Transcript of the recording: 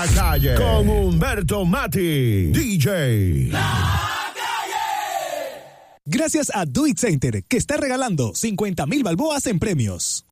La calle con Humberto Mati, DJ. Gracias a Do It Center, que está regalando 50,000 balboas en premios.